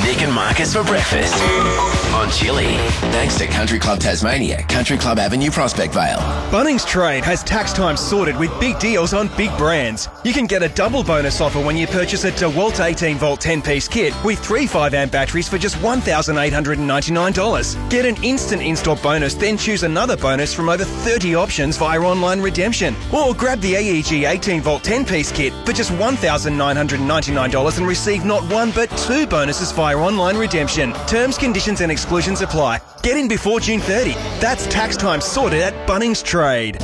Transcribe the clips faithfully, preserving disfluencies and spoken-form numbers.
Nick and Marcus for breakfast on Chili. Thanks to Country Club Tasmania, Country Club Avenue, Prospect Vale. Bunnings Trade has tax time sorted with big deals on big brands. You can get a double bonus offer when you purchase a DeWalt eighteen volt ten piece kit with three five amp batteries for just one thousand eight hundred ninety-nine dollars. Get an instant install bonus, then choose another bonus from over thirty options via online redemption. Or grab the A E G eighteen volt ten piece kit for just one thousand nine hundred ninety-nine dollars and receive not one but two bonuses via online redemption. Terms, conditions and exclusions apply. Get in before June thirtieth. That's tax time sorted at Bunnings Trade.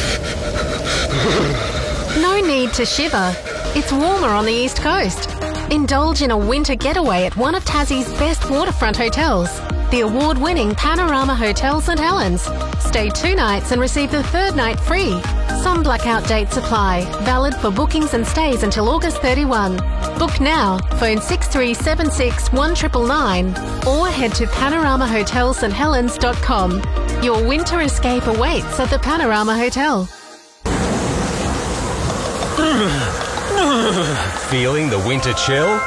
No need to shiver. It's warmer on the East Coast. Indulge in a winter getaway at one of Tassie's best waterfront hotels, the award-winning Panorama Hotel St Helens. Stay two nights and receive the third night free. Some blackout dates apply. Valid for bookings and stays until August thirty-first. Book now. Phone six three seven six one nine nine nine or head to panorama hotel st helens dot com. Your winter escape awaits at the Panorama Hotel. Feeling the winter chill?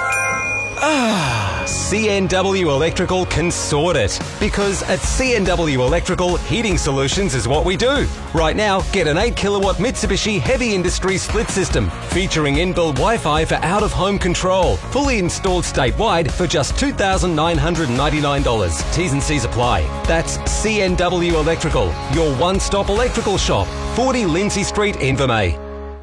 Ah, C N W Electrical can sort it. Because at C N W Electrical, heating solutions is what we do. Right now, get an eight kilowatt Mitsubishi Heavy Industry split system featuring inbuilt Wi-Fi for out-of-home control. Fully installed statewide for just two thousand nine hundred ninety-nine dollars. T's and C's apply. That's C N W Electrical, your one-stop electrical shop. forty Lindsay Street, Invermay.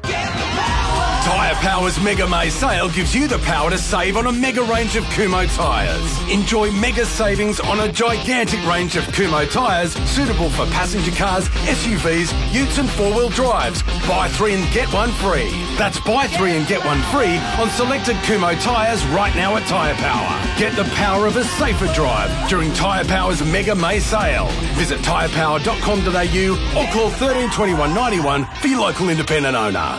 Tyre Power's Mega May sale gives you the power to save on a mega range of Kumho tyres. Enjoy mega savings on a gigantic range of Kumho tyres suitable for passenger cars, S U Vs, utes and four-wheel drives. Buy three and get one free. That's buy three and get one free on selected Kumho tyres right now at Tyre Power. Get the power of a safer drive during Tyre Power's Mega May sale. Visit tyre power dot com dot a u or call thirteen twenty-one ninety-one for your local independent owner.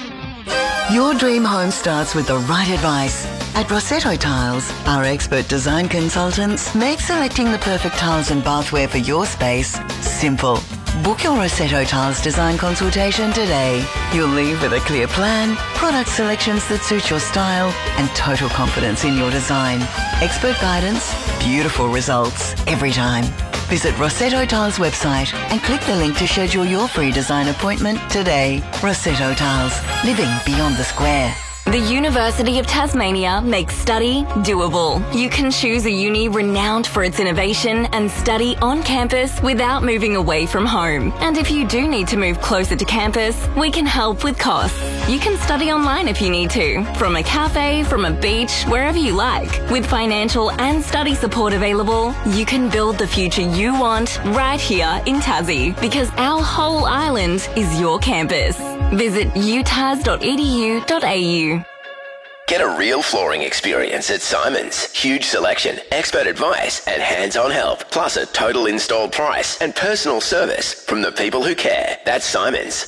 Your dream home starts with the right advice. At Rossetto Tiles, our expert design consultants make selecting the perfect tiles and bathware for your space simple. Book your Rossetto Tiles design consultation today. You'll leave with a clear plan, product selections that suit your style, and total confidence in your design. Expert guidance, beautiful results every time. Visit Rossetto Tiles website and click the link to schedule your free design appointment today. Rossetto Tiles, living beyond the square. The University of Tasmania makes study doable. You can choose a uni renowned for its innovation and study on campus without moving away from home. And if you do need to move closer to campus, we can help with costs. You can study online if you need to, from a cafe, from a beach, wherever you like. With financial and study support available, you can build the future you want right here in Tassie, because our whole island is your campus. Visit u tas dot e d u dot a u. Get a real flooring experience at Simon's. Huge selection, expert advice and hands-on help. Plus a total installed price and personal service from the people who care. That's Simon's.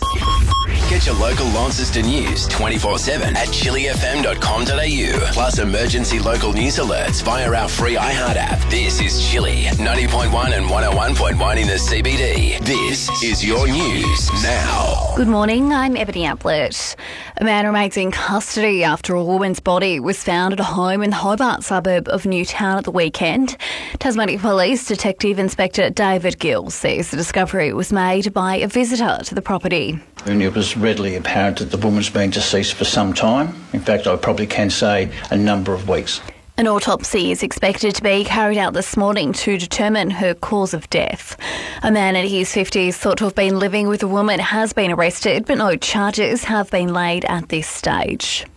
Get your local Launceston news twenty-four seven at chili f m dot com dot a u. Plus emergency local news alerts via our free iHeart app. This is Chili, ninety point one and one oh one point one in the C B D. This is your news now. Good morning, I'm Ebony Ablett. A man remains in custody after a woman's body was found at a home in the Hobart suburb of Newtown at the weekend. Tasmania Police Detective Inspector David Gill says the discovery was made by a visitor to the property. And it was readily apparent that the woman's been deceased for some time. In fact, I probably can say a number of weeks. An autopsy is expected to be carried out this morning to determine her cause of death. A man in his fifties thought to have been living with a woman has been arrested, but no charges have been laid at this stage.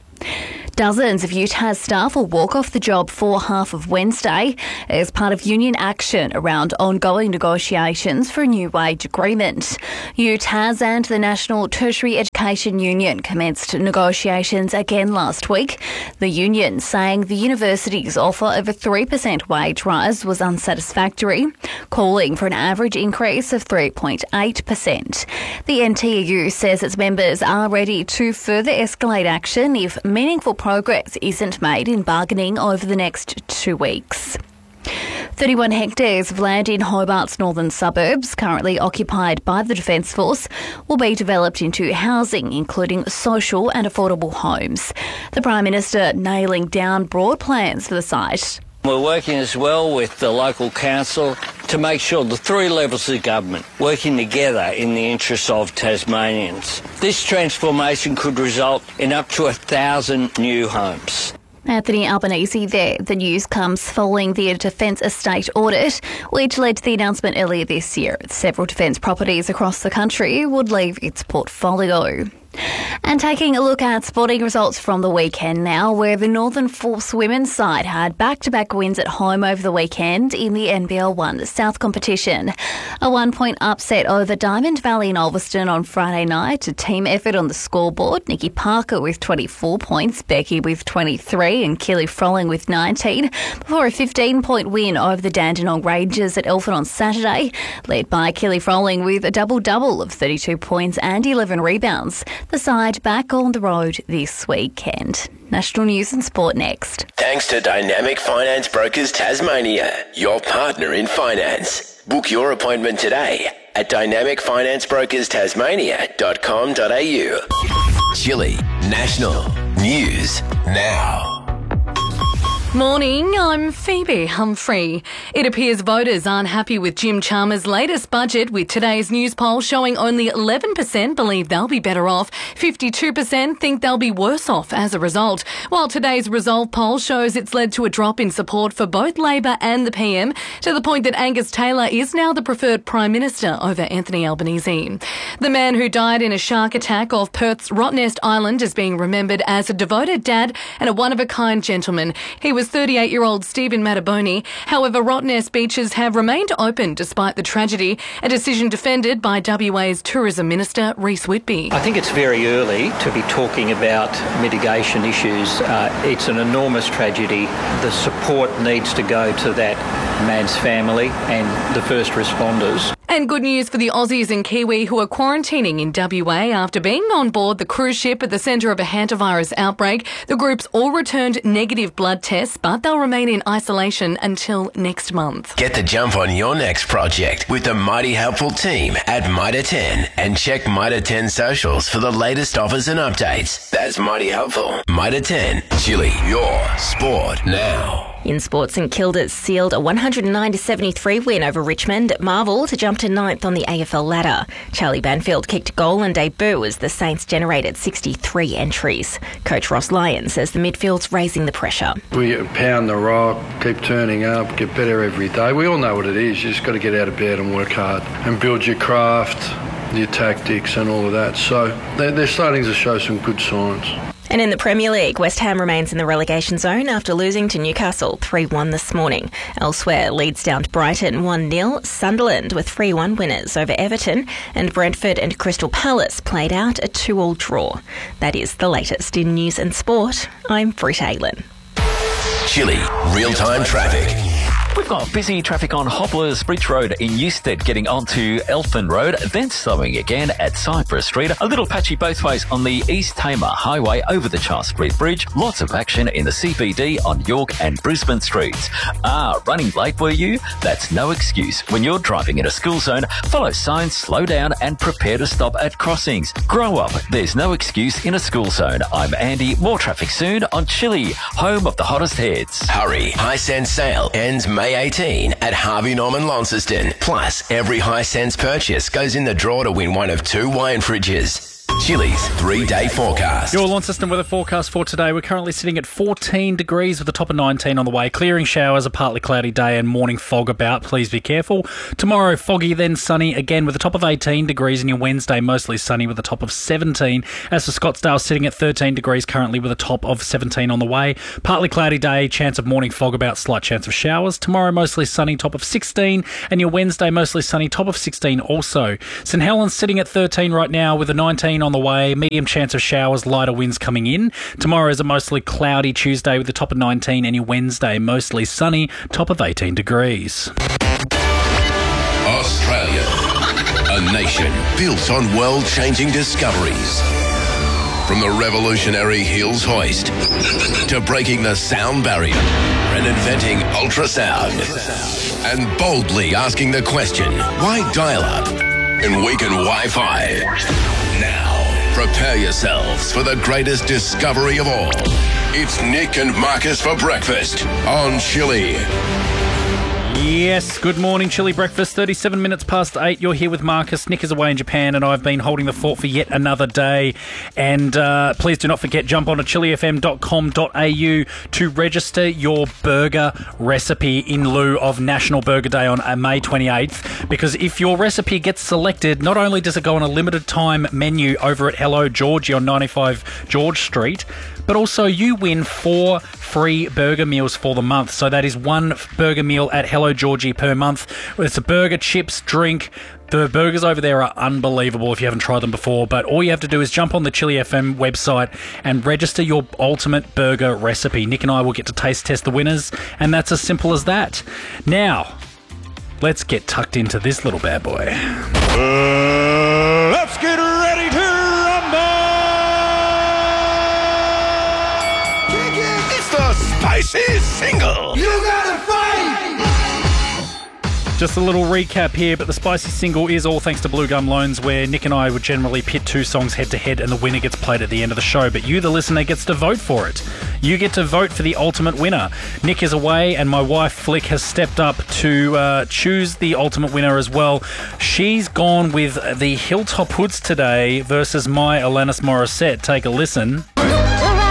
Dozens of UTAS staff will walk off the job for half of Wednesday as part of union action around ongoing negotiations for a new wage agreement. UTAS and the National Tertiary Education Union commenced negotiations again last week. The union saying the university's offer of a three percent wage rise was unsatisfactory, calling for an average increase of three point eight percent. The N T E U says its members are ready to further escalate action if meaningful progress isn't made in bargaining over the next two weeks. thirty-one hectares of land in Hobart's northern suburbs, currently occupied by the Defence Force, will be developed into housing, including social and affordable homes. The Prime Minister nailing down broad plans for the site We're working as well with the local council to make sure the three levels of government working together in the interests of Tasmanians. This transformation could result in up to a thousand new homes. Anthony Albanese there. The news comes following the Defence Estate audit, which led to the announcement earlier this year. Several defence properties across the country would leave its portfolio. And taking a look at sporting results from the weekend now, where the Northern Force women's side had back-to-back wins at home over the weekend in the N B L one South competition. A one-point upset over Diamond Valley and Ulverston on Friday night. A team effort on the scoreboard. Nikki Parker with twenty-four points, Becky with twenty-three and Kelly Frolling with nineteen, before a fifteen-point win over the Dandenong Rangers at Ilford on Saturday, led by Kelly Frolling with a double-double of thirty-two points and eleven rebounds. The side back on the road this weekend. National News and Sport next. Thanks to Dynamic Finance Brokers Tasmania, your partner in finance. Book your appointment today at dynamic finance brokers tasmania dot com dot a u. Chile National News Now. Morning, I'm Phoebe Humphrey. It appears voters aren't happy with Jim Chalmers' latest budget, with today's news poll showing only eleven percent believe they'll be better off, fifty-two percent think they'll be worse off as a result, while today's Resolve poll shows it's led to a drop in support for both Labor and the P M, to the point that Angus Taylor is now the preferred Prime Minister over Anthony Albanese. The man who died in a shark attack off Perth's Rottnest Island is being remembered as a devoted dad and a one-of-a-kind gentleman. He was thirty-eight-year-old Stephen Mataboni. However, Rottnest beaches have remained open despite the tragedy, a decision defended by W A's Tourism Minister Rhys Whitby. I think it's very early to be talking about mitigation issues. Uh, it's an enormous tragedy. The support needs to go to that man's family and the first responders. And good news for the Aussies and Kiwi who are quarantining in W A after being on board the cruise ship at the centre of a hantavirus outbreak. The groups all returned negative blood tests, but they'll remain in isolation until next month. Get the jump on your next project with the Mighty Helpful team at Mitre ten, and check Mitre ten socials for the latest offers and updates. That's Mighty Helpful. Mitre ten, Chile, your sport now. In sports, St Kilda's sealed a one hundred nine to seventy-three win over Richmond at Marvel to jump to ninth on the A F L ladder. Charlie Banfield kicked a goal and debut as the Saints generated sixty-three entries. Coach Ross Lyon says the midfield's raising the pressure. We pound the rock, keep turning up, get better every day. We all know what it is. You just got to get out of bed and work hard and build your craft, your tactics and all of that. So they're, they're starting to show some good signs. And in the Premier League, West Ham remains in the relegation zone after losing to Newcastle three one this morning. Elsewhere, Leeds down to Brighton one nil, Sunderland with three one winners over Everton, and Brentford and Crystal Palace played out a two all draw. That is the latest in news and sport. I'm Britt Aylen. Chile real-time traffic. We've got busy traffic on Hobblers Bridge Road in Eusted getting onto Elfin Road, then slowing again at Cypress Street. A little patchy both ways on the East Tamar Highway over the Charles Street Bridge. Lots of action in the C B D on York and Brisbane Streets. Ah, running late were you? That's no excuse. When you're driving in a school zone, follow signs, slow down and prepare to stop at crossings. Grow up. There's no excuse in a school zone. I'm Andy. More traffic soon on Chile, home of the hottest heads. Hurry. Hisense sale ends May eighteenth at Harvey Norman Launceston. Plus, every Hisense purchase goes in the draw to win one of two wine fridges. Chile's three-day forecast. Your Launceston weather forecast for today. We're currently sitting at fourteen degrees with a top of nineteen on the way. Clearing showers, a partly cloudy day and morning fog about. Please be careful. Tomorrow, foggy, then sunny again with a top of eighteen degrees, and your Wednesday mostly sunny with a top of seventeen. As for Scottsdale, sitting at thirteen degrees currently with a top of seventeen on the way. Partly cloudy day, chance of morning fog about, slight chance of showers. Tomorrow, mostly sunny, top of sixteen, and your Wednesday mostly sunny, top of sixteen also. St Helens sitting at thirteen right now with a nineteen on the way, medium chance of showers, lighter winds coming in. Tomorrow is a mostly cloudy Tuesday with a top of nineteen, and your Wednesday mostly sunny, top of eighteen degrees. Australia, a nation built on world-changing discoveries. From the revolutionary Hills hoist to breaking the sound barrier and inventing ultrasound, and boldly asking the question, why dial-up and weaken Wi-Fi? Now, Prepare yourselves for the greatest discovery of all. It's Nick and Marcus for breakfast on Chili. Yes, good morning, Chili Breakfast. thirty-seven minutes past eight. You're here with Marcus. Nick is away in Japan, and I've been holding the fort for yet another day. And uh, please do not forget, jump on to chili f m dot com dot a u to register your burger recipe in lieu of National Burger Day on uh, May twenty-eighth. Because if your recipe gets selected, not only does it go on a limited time menu over at Hello Georgie on ninety-five George Street, but also you win four free burger meals for the month. So that is one burger meal at Hello Georgie per month. It's a burger, chips, drink. The burgers over there are unbelievable if you haven't tried them before, but all you have to do is jump on the Chili F M website and register your ultimate burger recipe. Nick and I will get to taste test the winners, and that's as simple as that. Now, let's get tucked into this little bad boy. Uh, let's get ready to rumble! It's the spicy single. You gotta fight! Just a little recap here, but the spicy single is all thanks to Blue Gum Loans, where Nick and I would generally pit two songs head to head and the winner gets played at the end of the show. But you, the listener, gets to vote for it. You get to vote for the ultimate winner. Nick is away, and my wife Flick has stepped up to uh, choose the ultimate winner as well. She's gone with the Hilltop Hoods today versus my Alanis Morissette. Take a listen.